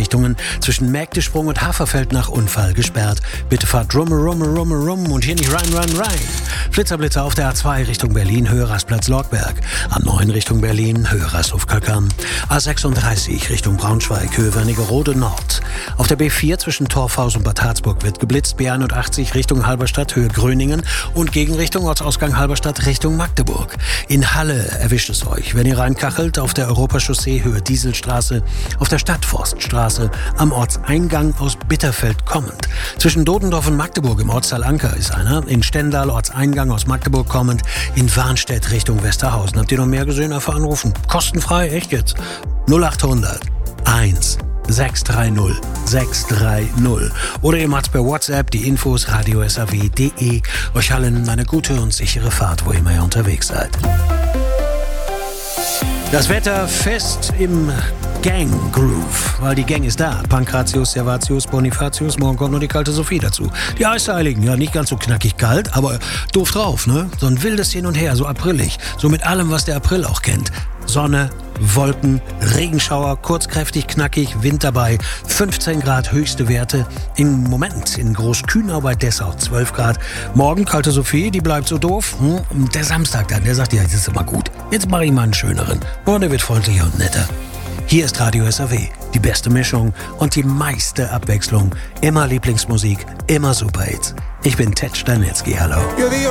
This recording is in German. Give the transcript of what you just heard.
Fahrtrichtungen zwischen Mägdesprung und Haferfeld nach Unfall gesperrt. Bitte fahrt rum und hier nicht rein. Blitzerblitzer auf der A2 Richtung Berlin, Höhe Rastplatz Lorgberg. A9 Richtung Berlin, Höhe Rasthof Kalkan. A36 Richtung Braunschweig, Höhe Wernigerode Nord. Auf der B4 zwischen Torfhaus und Bad Harzburg wird geblitzt. B81 Richtung Halberstadt, Höhe Gröningen. Und Gegenrichtung Ortsausgang Halberstadt Richtung Magdeburg. In Halle erwischt es euch, wenn ihr reinkachelt, auf der Europachaussee Höhe Dieselstraße, auf der Stadtforststraße, am Ortseingang aus Bitterfeld kommend. Zwischen Dodendorf und Magdeburg im Ortsteil Anker ist einer. In Stendal Ortseingang aus Magdeburg kommend. In Warnstedt Richtung Westerhausen. Habt ihr noch mehr gesehen? Einfach anrufen. Kostenfrei, echt jetzt. 0800 1 630 630. Oder ihr macht's per WhatsApp, die Infos radiosaw.de. Euch allen eine gute und sichere Fahrt, wo immer ihr unterwegs seid. Das Wetter fest im Gang-Groove, weil die Gang ist da. Pankratius, Servatius, Bonifatius, morgen kommt noch die kalte Sophie dazu. Die Eisheiligen, ja nicht ganz so knackig kalt, aber doof drauf, ne? So ein wildes Hin und Her, so aprillig, so mit allem, was der April auch kennt. Sonne, Wolken, Regenschauer, kurzkräftig, knackig, Wind dabei, 15 Grad höchste Werte. Im Moment in Großkühnau bei Dessau 12 Grad. Morgen kalte Sophie, die bleibt so doof. Der Samstag dann, der sagt, ja, das ist immer gut. Jetzt mache ich mal einen schöneren. Und der wird freundlicher und netter. Hier ist Radio SAW, die beste Mischung und die meiste Abwechslung. Immer Lieblingsmusik, immer Superhits. Ich bin Ted Stanitzky, hallo.